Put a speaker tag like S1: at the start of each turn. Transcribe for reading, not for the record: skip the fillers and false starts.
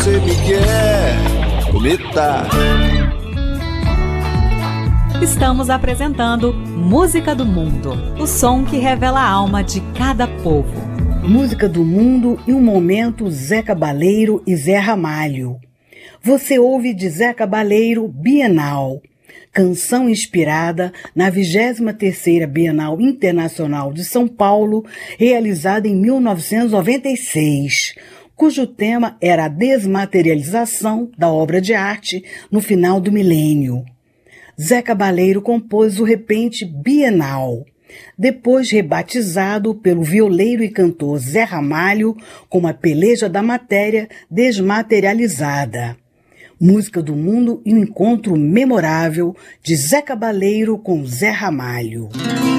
S1: você me quer imitar.
S2: Estamos apresentando Música do Mundo, o som que revela a alma de cada povo.
S3: Música do Mundo e um momento Zé Cabaleiro e Zé Ramalho. Você ouve de Zé Cabaleiro Bienal, canção inspirada na 23ª Bienal Internacional de São Paulo, realizada em 1996, cujo tema era a desmaterialização da obra de arte no final do milênio. Zé Cabaleiro compôs o repente Bienal, depois rebatizado pelo violeiro e cantor Zé Ramalho como a Peleja da Matéria Desmaterializada. Música do Mundo e um encontro memorável de Zé Cabaleiro com Zé Ramalho.